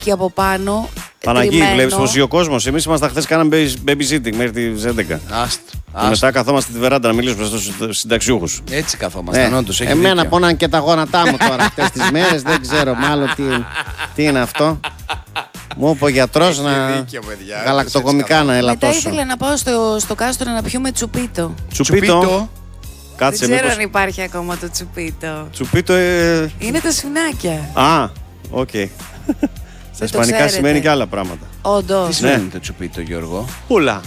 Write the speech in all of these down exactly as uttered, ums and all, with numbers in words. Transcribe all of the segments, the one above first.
και από πάνω. Παναγί, βλέπεις πως ζει ο κόσμος. Εμείς ήμασταν χθες, κάναμε babysitting μέχρι τις έντεκα. Άστο. Και μετά καθόμαστε στη βεράντα να μιλήσουμε στους συνταξιούχους. Έτσι καθόμασταν, Ε, όντως. έχει εμένα δίκιο. πόναν και τα γόνατά μου τώρα αυτές τις μέρες. Δεν ξέρω μάλλον τι, τι είναι αυτό. Μου είπε ο γιατρός Έχει να δίκιο, παιδιά. γαλακτοκομικά να Μετά ελαττώσω. ήθελα να πάω στο, στο κάστρο να πιούμε τσουπίτο. Τσουπίτο. Κάτσε Δεν ξέρω μήπως. αν υπάρχει ακόμα το τσουπίτο. Τσουπίτο. ε, Είναι τα σφινάκια. Α, οκ. Στα το ισπανικά ξέρετε. σημαίνει και άλλα πράγματα. Τι Όντως. σημαίνει το τσουπίτο, Γιώργο? Πουλα.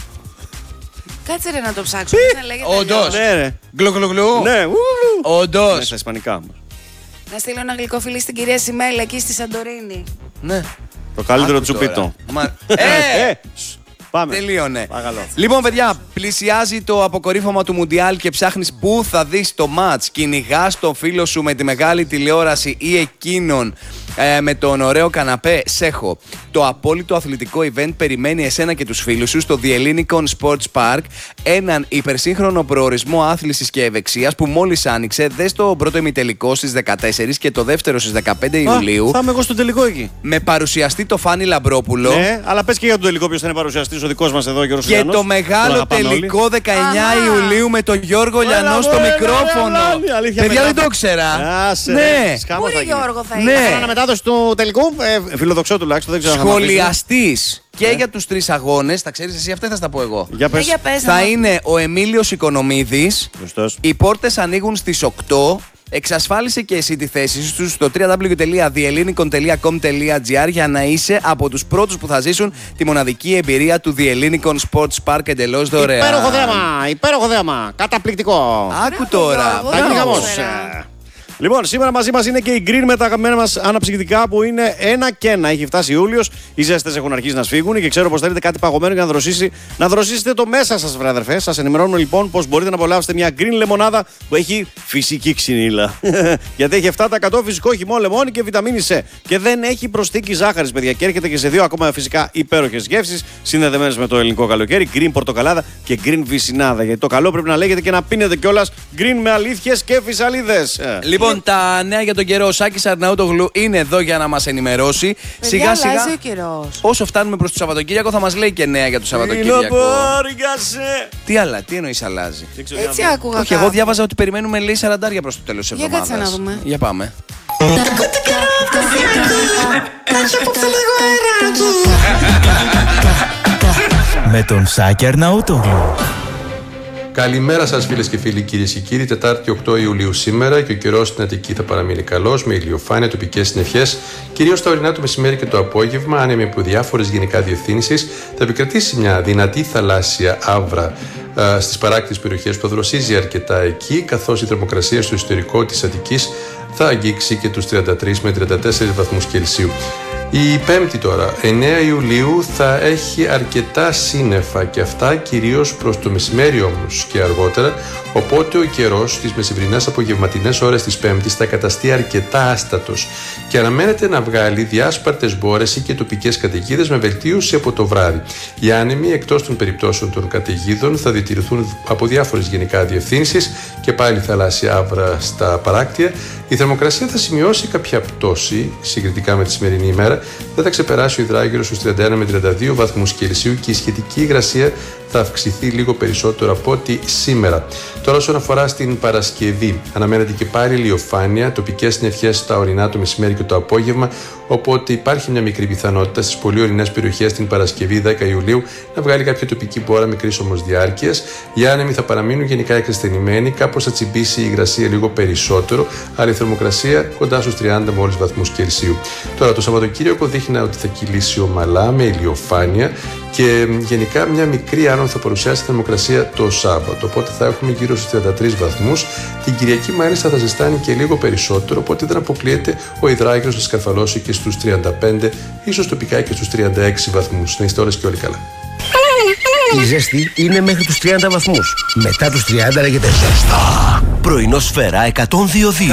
Κάτσε ρε να το ψάξω. πώς να λέγεται Όντως. αλλιώς. Ναι, ρε. Γκλουγκλουγκλου. Ναι, ουλου. Ναι, Όντως. στα ισπανικά όμως. Να στείλω ένα γλυκό φιλί στην κυρία Σιμέλα εκεί στη Σαντορίνη. Ναι. Το καλύτερο Άκου τσουπίτο. τώρα. Μα- Ε, Ε! σ, Πάμε. Τελείωνε. Παρακαλώ. Λοιπόν, παιδιά, πλησιάζει το αποκορύφωμα του Μουντιάλ και ψάχνεις πού θα δεις το μάτς. Κυνηγάς τον φίλο σου με τη μεγάλη τηλεόραση ή εκείνον ε, με τον ωραίο καναπέ. Σέχο. Το απόλυτο αθλητικό event περιμένει εσένα και τους φίλους σου στο The Hellenikon Sports Park. Έναν υπερσύγχρονο προορισμό άθλησης και ευεξίας που μόλις άνοιξε. Δες το πρώτο ημιτελικό στις δεκατέσσερις και το δεύτερο στις δεκαπέντε Ιουλίου. Α, θα είμαι εγώ στο τελικό εκεί. Με παρουσιαστή το Φάνη Λαμπρόπουλο. Ναι, αλλά πες και για τον τελικό ποιος θα είναι παρουσιαστής, ο δικός μας εδώ, Γιώργος Και Λιανός. το Τον μεγάλο αγαπάμε όλοι. τελικό δεκαεννιά Αχα. Ιουλίου με τον Γιώργο Έλα, Λιανό στο μωρέ, μικρόφωνο. έλα, έλα, αλήθεια, Παιδιά, μετά. δεν το ήξερα. Άσε, Ναι. ρε, σκάμος Πού θα ρε γίνει. Γιώργο θα Ναι. είναι. Έκανα μετάδοση του τελικού, ε, φιλοδοξώ τουλάχιστον, δεν ξέρω αν θα μ' αφήσει. Σχολιαστής και Ναι. για τους τρεις αγώνες. Τα ξέρεις εσύ, αυτά θα στα πω εγώ. Για Ναι, πες. για πες, Θα να- είναι ο Εμίλιος Οικονομίδης. Σωστός. Οι πόρτες ανοίγουν στις οκτώ. Εξασφάλισε και εσύ τη θέση σου στο double-u double-u double-u τελεία the hellenikon τελεία com τελεία gr για να είσαι από τους πρώτους που θα ζήσουν τη μοναδική εμπειρία του The Hellenikon Sports Park εντελώς δωρεάν. Υπέροχο δέμα, υπέροχο δέμα. Καταπληκτικό. Άκου τώρα. Γιώργο, Θα γίνει δεν χαμός. ήξερα. Λοιπόν, σήμερα μαζί μας είναι και η Green με τα αγαπημένα μας αναψυκτικά που είναι ένα και ένα. Έχει φτάσει Ιούλιος, οι ζέστες έχουν αρχίσει να σφίγγουν και ξέρω πως θέλετε κάτι παγωμένο για να δροσίσει. Να δροσίσετε το μέσα σας, βρε αδερφέ. Σας ενημερώνω λοιπόν πως μπορείτε να απολαύσετε μια Green λεμονάδα που έχει φυσική ξυνήλα. Γιατί έχει επτά τοις εκατό φυσικό χυμό λεμόνι και βιταμίνη C. Και δεν έχει προσθήκη ζάχαρης, παιδιά. Και έρχεται και σε δύο ακόμα φυσικά υπέροχες γεύσεις συνδεδεμένες με το ελληνικό καλοκαίρι. Green πορτοκαλάδα και Green βυσινάδα. Γιατί το καλό πρέπει να λέγεται και να πίνετε κιόλας Green με αλήθειες και φυσαλίδες. Λοιπόν, τα νέα για τον καιρό. Ο Σάκης Αρναούτογλου είναι εδώ για να μας ενημερώσει. Παιδιά, Σιγά σιγά, αλλάζει ο καιρός. όσο φτάνουμε προς το Σαββατοκύριακο, θα μας λέει και νέα για το Σαββατοκύριακο. Τι άλλα, τι εννοείς αλλάζει? Έτσι άκουγα. Όχι, εγώ κάπου. διάβαζα ότι περιμένουμε λέει σαραντάρια προς το τέλος της Για εβδομάδας. κάτσε να δούμε. Για πάμε. Με τον Σάκη Αρναούτογλου. Καλημέρα σας φίλες και φίλοι, κυρίες και κύριοι. Τετάρτη οκτώ Ιουλίου σήμερα και ο καιρός στην Αττική θα παραμείνει καλός με ηλιοφάνεια, τοπικές συννεφιές, κυρίως τα ορεινά το μεσημέρι και το απόγευμα, άνεμοι από διάφορες γενικά διευθύνσεις. Θα επικρατήσει μια δυνατή θαλάσσια άβρα α, στις παράκτητες περιοχές που θα δροσίζει αρκετά εκεί, καθώς η θερμοκρασία στο ιστορικό της Αττικής θα αγγίξει και τους τριάντα τρεις με τριάντα τέσσερις βαθμούς Κελσίου. Η Πέμπτη τώρα, εννέα Ιουλίου, θα έχει αρκετά σύννεφα και αυτά κυρίως προς το μεσημέρι όμως και αργότερα, οπότε ο καιρός στις μεσημβρινές απογευματινές ώρες της Πέμπτης θα καταστεί αρκετά άστατος και αναμένεται να βγάλει διάσπαρτες μπόρες ή και τοπικές καταιγίδες με βελτίωση από το βράδυ. Οι άνεμοι εκτός των περιπτώσεων των καταιγίδων θα διατηρηθούν από διάφορες γενικά διευθύνσεις και πάλι θαλάσσια άβρα στα παράκτια. Η θερμοκρασία θα σημειώσει κάποια πτώση συγκριτικά με τη σημερινή ημέρα. Δεν θα ξεπεράσει ο υδράγυρος στους τριάντα ένα με τριάντα δύο βαθμούς Κελσίου και η σχετική υγρασία θα αυξηθεί λίγο περισσότερο από ό,τι σήμερα. Τώρα, όσον αφορά στην Παρασκευή, αναμένεται και πάλι ηλιοφάνεια, τοπικές συννεφιές στα ορεινά το μεσημέρι και το απόγευμα, οπότε υπάρχει μια μικρή πιθανότητα στις πολύ ορεινές περιοχές την Παρασκευή δέκα Ιουλίου να βγάλει κάποια τοπική μπόρα μικρής όμως διάρκειας. Οι άνεμοι θα παραμείνουν γενικά εκρηστενημένοι, κάπως θα τσιμπήσει η υγρασία λίγο περισσότερο, αλλά η θερμοκρασία κοντά στους τριάντα μόλις βαθμούς Κελσίου. Τώρα, το Σαββατοκύριακο δείχνει ότι θα κυλήσει ομαλά με ηλιοφάνεια και γενικά μια μικρή άνοδο θα παρουσιάσει τη θερμοκρασία το Σάββατο. Οπότε θα έχουμε γύρω στους τριάντα τρεις βαθμούς. Την Κυριακή μάλιστα θα ζεστάνει και λίγο περισσότερο, οπότε δεν αποκλείεται ο υδράγυρος να σκαρφαλώσει και στους τριάντα πέντε, ίσως τοπικά και στους τριάντα έξι βαθμούς. Να είστε όλες και όλοι καλά. Η ζέστη είναι μέχρι τους τριάντα βαθμούς. Μετά τους τριάντα λέγεται ζέστα. Πρωινό Σφαίρα εκατόν δύο δύο.